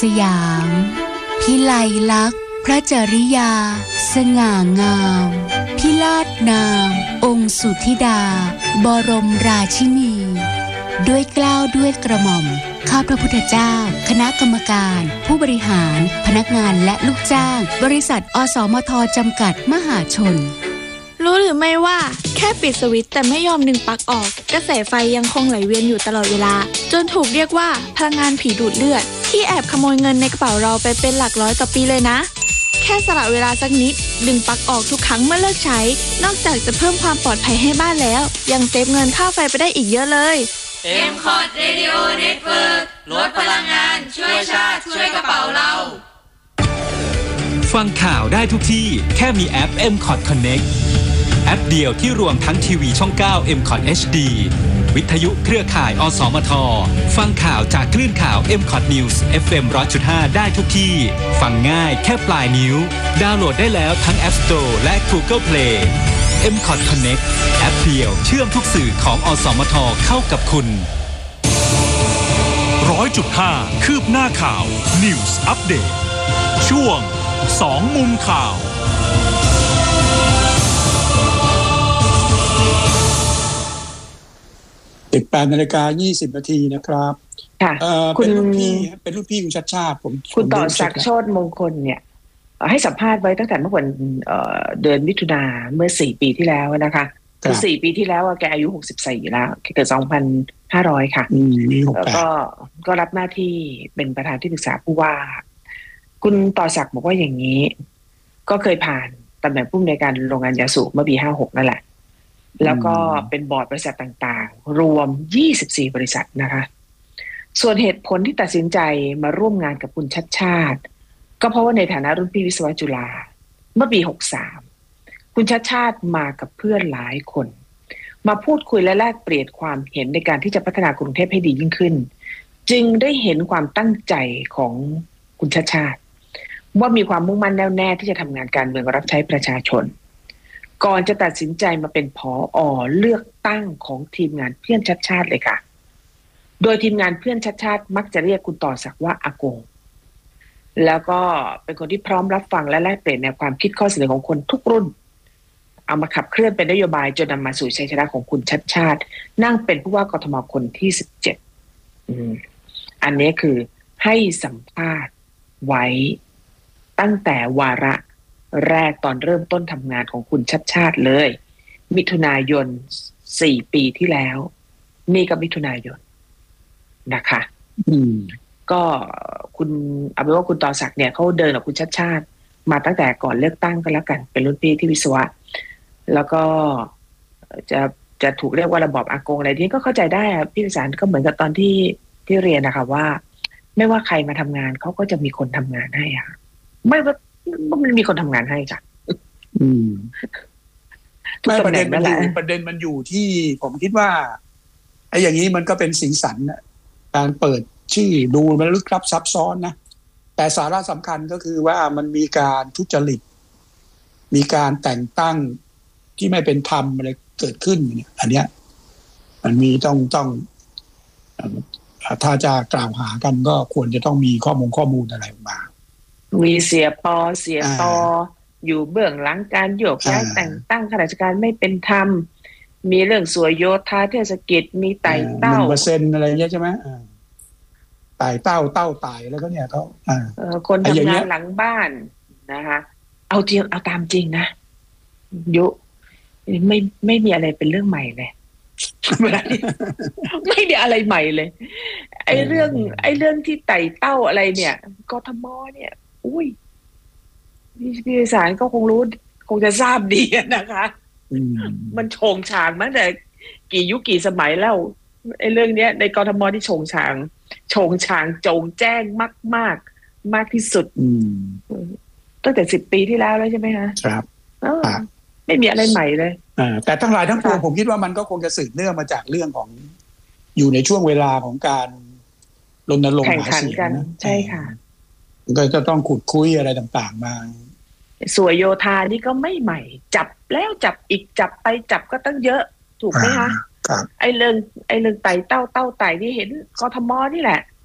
สยามพิไลลักษณ์พระจริยาสง่างามพิราชนามองค์สุธิดาบรมราชินีด้วยเกล้าด้วยกระหม่อมข้าพระพุทธเจ้าคณะกรรมการผู้บริหารพนักงานและลูกจ้างบริษัทอสมทจำกัดมหาชนรู้หรือไม่ว่าแค่ปิดสวิตช์แต่ไม่ยอมดึงปลั๊กออกกระแสไฟยังคงไหลเวียนอยู่ตลอดเวลาจนถูกเรียกว่าพลังงานผีดูดเลือดที่แอบขโมยเงินในกระเป๋าเราไปเป็นหลักร้อยต่อปีเลยนะแค่สละเวลาสักนิดดึงปลั๊กออกทุกครั้งเมื่อเลิกใช้นอกจากจะเพิ่มความปลอดภัยให้บ้านแล้วยังเซฟเงินค่าไฟไปได้อีกเยอะเลย MCOT Radio Network ลดพลังงานช่วยชาติช่วยกระเป๋าเราฟังข่าวได้ทุกที่แค่มีแอป MCOT Connect แอปเดียวที่รวมทั้งทีวีช่อง 9 MCOT HD วิทยุเครือข่ายอสมทฟังข่าวจากคลื่นข่าว MCOT News FM 100.5 ได้ทุกที่ฟังง่ายแค่ปลายนิ้วดาวน์โหลดได้แล้วทั้ง App Store และ Google Play MCOT Connect แอปเดียวเชื่อมทุกสื่อของอสมทเข้ากับคุณ 100.5 คืบหน้าข่าว News Update ช่วง2มุมข่าว 18:20 น.นะครับค่ะเป็นรุ่นพี่คุณชัดชาติคุณต่อศักดิ์โชติมงคลเนี่ยให้สัมภาษณ์ไว้ตั้งแต่เมื่อวันเดือนมิถุนาเมื่อ4ปีที่แล้วนะคะคือ4ปีที่แล้วแกอายุ64แล้วเกิด2500ค่ะแล้วก็รับหน้าที่เป็นประธานที่ปรึกษาผู้ว่าคุณต่อศักดิ์บอกว่าอย่างนี้ก็เคยผ่านตำแหน่งผู้อำนวยการโรงงานยาสูบเมื่อปี56นั่นแหละแล้วก็เป็นบอร์ดบริษัทต่างๆรวม24บริษัทนะคะส่วนเหตุผลที่ตัดสินใจมาร่วมงานกับคุณชัดชาติก็เพราะว่าในฐานะรุ่นพี่วิศวะจุฬาเมื่อปี63คุณชัดชาติมากับเพื่อนหลายคนมาพูดคุยและแลกเปลี่ยนความเห็นในการที่จะพัฒนากรุงเทพให้ดียิ่งขึ้นจึงได้เห็นความตั้งใจของคุณชัดชาติว่ามีความมุ่งมั่นแน่วแน่ที่จะทำงานการเมืองรับใช้ประชาชนก่อนจะตัดสินใจมาเป็นผอ.เลือกตั้งของทีมงานเพื่อนชัดชาติเลยค่ะโดยทีมงานเพื่อนชัดชาติมักจะเรียกคุณต่อศักดิ์ว่าอากงแล้วก็เป็นคนที่พร้อมรับฟังและแลกเปลี่ยนแนวความคิดข้อเสนอของคนทุกรุ่นเอามาขับเคลื่อนเป็นนโยบายจนนำมาสู่ชัยชนะของคุณชัดชาตินั่งเป็นผู้ว่ากทมคนที่17อันนี้คือให้สัมภาษณ์ไว้ตั้งแต่วาระแรกตอนเริ่มต้นทำงานของคุณชัดชาติเลยมิถุนายน4ปีที่แล้วนี่ก็มิถุนายนนะคะก็คุณเอาเป็นว่าคุณต่อศักดิ์เนี่ยเขาเดินกับคุณชัดชาติมาตั้งแต่ก่อนเลือกตั้งก็แล้วกันเป็นรุ่นพี่ที่วิศวะแล้วก็จะถูกเรียกว่าระบอบอากงอะไรที่ก็เข้าใจได้พี่วิสารก็เหมือนกับตอนที่เรียนนะคะว่าไม่ว่าใครมาทำงานเขาก็จะมีคนทำงานให้ค่ะไม่ว่ามันมีคนทำงานให้จ้ะไม่ประเด็นมันอยู่ที่ผมคิดว่าไอ้อย่างนี้มันก็เป็นสีสันนะการเปิดชื่อดูมันลึกลับซับซ้อนนะแต่สาระสำคัญก็คือว่ามันมีการทุจริตมีการแต่งตั้งที่ไม่เป็นธรรมอะไรเกิดขึ้นเนี่ยอันเนี้ยมันมีต้องถ้าจะกล่าวหากันก็ควรจะต้องมีข้อมูลอะไรมามีเสียปอเสียตออยู่เบื้องหลังการโยกย้ายแต่งตั้งข้าราชการไม่เป็นธรรมมีเรื่องสวยโยธาเทศกิจมีไต่เต้า 1% อะไรเงี้ยใช่ไหมไต่เต้าไต่แล้วก็เนี่ยเขาคนทำงานหลังบ้านนะคะเอาจริงเอาตามจริงนะยุไม่มีอะไรเป็นเรื่องใหม่เลยไม่ได้อะไรใหม่เลยไอ้เรื่องที่ไต่เต้าอะไรเนี่ยกทมเนี่ยอุ้ยพี่สารก็คงรู้คงจะทราบดีนะคะมันโฉงฉางมาตั้งแต่กี่ยุคกี่สมัยแล้วไอ้เรื่องเนี้ยในกทมที่โฉงฉางโจงแจ้งมากที่สุดตั้งแต่10 ปีที่แล้วใช่ไหมคะครับไม่มีอะไรใหม่เลยแต่ทั้งหลายทั้งปวงผมคิดว่ามันก็คงจะสืบเนื่องมาจากเรื่องของอยู่ในช่วงเวลาของการรณรงค์หาเสียงใช่ค่ะก็จะต้องขุดคุยอะไรต่างๆมาสวยโยธานี่ก็ไม่ใหม่จับแล้วจับอีกจับไปจับก็ตั้งเยอะถูกไหมคะไอ้เรื่องไต่เต้าไต่ที่เห็นกทมนี่แหละ